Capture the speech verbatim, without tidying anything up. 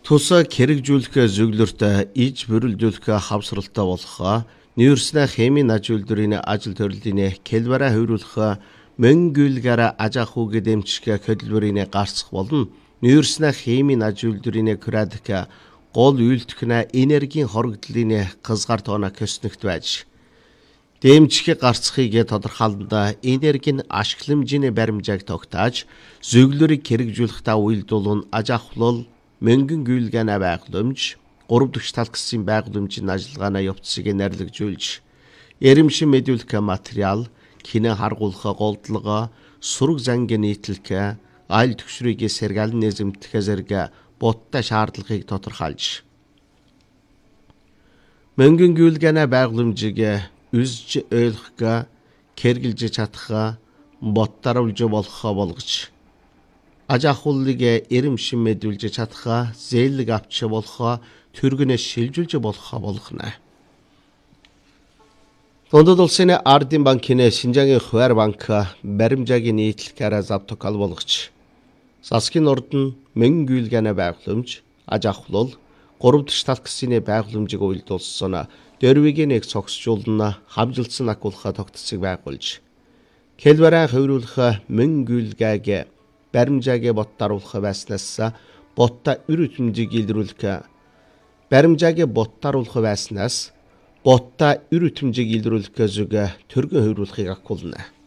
Тусаа хэрэгжүүлэх зөвлөртөө иж бүрэлдүүлэх хавсралтай болох нүүрснэ хэмийн аж үйлдвэрийн ажил төрлийн келбараа хөврүүлэх мөнгөлгара ажаахуу гэдэмчгэ хөдөлмөрийн гарцах болно. Нүүрснэ хэмийн аж үйлдвэрийн крадик гол үйлдвэрнэ энергийн хоригдлын хязгаар тоона көснөгт байж дэмжих гарцахыг тодорхойлно. Энергийн ашигламжийн баримжааг тогтоож зөвлөрийг хэрэгжүүлэхдээ уялдуулан ажаахлал мөнгөн гүйлгэнэ байгууламж гурав дахь тал гэсэн байгууламжийн ажиллагаанаа явцыг нэрлэгжүүлж эримшин мэдүүлэх материал кино харгуулах голдлого сураг зангийн нийтлэх айл төвшрийг сэргаалan нэмэгдэх зэрэг боттой шаардлагыг тодорхойлж мөнгөн гүйлгэнэ байгууламжийг үзж ойлгох хэрэгжилж чадах боттаруулж болох болгож ажаахуулыг эримшин мэдүүлж чадах зээлэг авч болох төргөнө шилжүүлж болох болгоно. Дундад улсын Ардын банкны Шинжаагийн Хуваар банк баримжаагийн нийтлэхээр завтокал болгож засгийн ордон мөнгөн гүйлгэнэ байгууламж ажаахлал гурав дахь тал гэсэн байгууламжийг уялдуулсан дөрвийг нэг цогцжуулна хамжилсан акулха тогтцыг байгуулж хэлбэрээ хөврүүлэх мөнгөн гүйлгээг баримжаагийн боттаруулах байснаас ботта үр өтөмжийг илрүүлэх баримжаагийн боттаруулах байснаас ботта үр өтөмжийг илрүүлэх зүг төргөн хөврүүлэхийг акуулна.